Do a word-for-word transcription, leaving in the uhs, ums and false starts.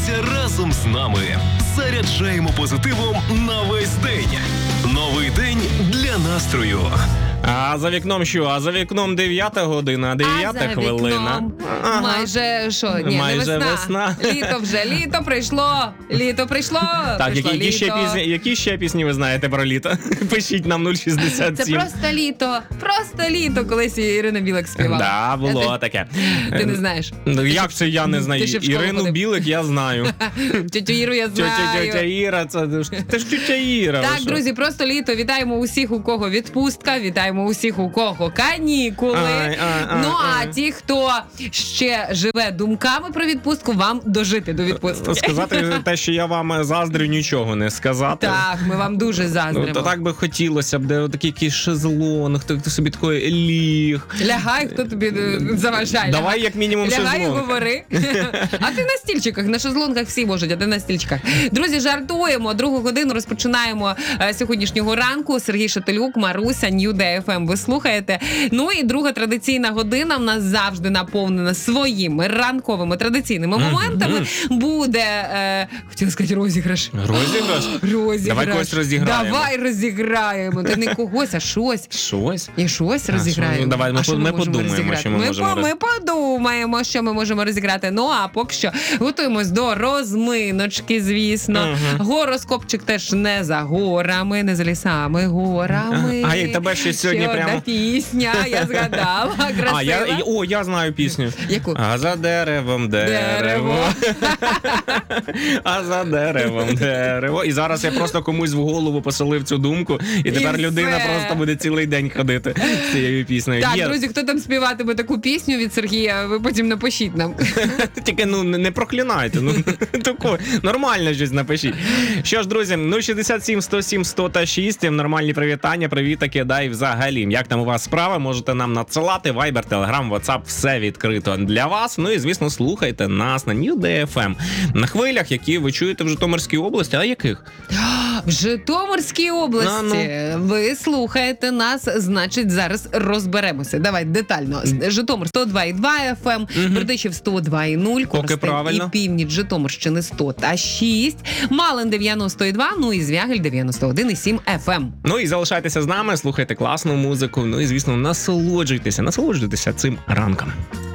Прокидайся разом з нами. Заряджаємо позитивом на весь день. Новий день для настрою. А за вікном що? А за вікном дев'ята година, дев'ята хвилина. Ага. Майже що? Ні, Майже не весна. весна. Літо вже, літо прийшло, літо прийшло, Так, прийшло які, які, ще літо. пісні, які ще пісні ви знаєте про літо? Пишіть нам нуль шістдесят Це сім. просто літо, просто літо, колись Ірина Білик співала. Да, було Ти- таке. Ти не знаєш. Ну, як це я не знаю? Ти ще в школу Ірину ходив. Білик я знаю. Тетю Іру я Тетя, тетя знаю. Іра, це ж це ж тетя Іра. ви Так, що? друзі, просто літо. Вітаємо усіх, у кого відпустка, вітаємо усіх, у кого канікули. Ай, ай, ай, Ну, а ай. ті, хто ще живе думками про відпустку, вам дожити до відпустки. Сказати те, що я вам заздрю, нічого не сказати. Так, ми вам дуже заздримо. Ну, то так би хотілося б, де такий якийсь шезлонг, хто, хто собі такий ліг. Лягай, хто тобі е, заважає. Давай як мінімум Лягай і шезлонг. говори. А ти на стільчиках, на шезлонгах всі можуть, а ти на стільчиках. Друзі, жартуємо. Другу годину розпочинаємо е, сьогоднішнього ранку. Сергій Шатилюк, Маруся, New Day еф ем. Ви слухаєте. Ну і друга традиційна година в нас завжди наповнена своїми ранковими традиційними моментами. Буде, е, хотіла сказати, розіграш. Розіграш? Розіграш. Давай когось розіграємо. Давай розіграємо. Та не когось, а щось. Щось? І щось А, розіграємо. що? Ну, давай, ми А що по- ми можемо подумаємо, розіграти? що ми можемо по- роз- Ми подумаємо, що ми можемо розіграти. Ну, а поки що готуємось до розминочки, звісно. Ага. Гороскопчик теж не за горами, не за лісами, горами. А, і тебе ще сьогодні Ще прямо- одна пісня, я згадала, красива. А, я, о, я знаю пісню. Яку? А за деревом дерево. Дерево. А за деревом дерево. І зараз я просто комусь в голову поселив цю думку, і тепер І людина все. просто буде цілий день ходити з цією піснею. Так, Є. друзі, хто там співатиме таку пісню від Сергія, ви потім напишіть нам. Тільки ну не не проклинайте. Ну тако, нормально щось напишіть. Що ж, друзі, нуль шістдесят сім сто сім сто та шість. Нормальні привітання, привітаки, да і взагалі. Як там у вас справи? Можете нам надсилати. Viber, Telegram, WhatsApp, все відкрито для вас. Ну і звісно, слухайте нас на New Day еф ем. На хвилях, які ви чуєте в Житомирській області. А яких? В Житомирській області А, ви слухаєте нас, значить, зараз розберемося. Давай детально. Житомир сто два і два еф ем, Бердичів сто два і нуль, Коростень правильно. і Північ Житомирщини сто та шість, Малин дев'яносто і два, ну і Звягель дев'яносто один і сім еф ем. Ну і залишайтеся з нами, слухайте класну музику. Ну і звісно, насолоджуйтеся, насолоджуйтеся цим ранком.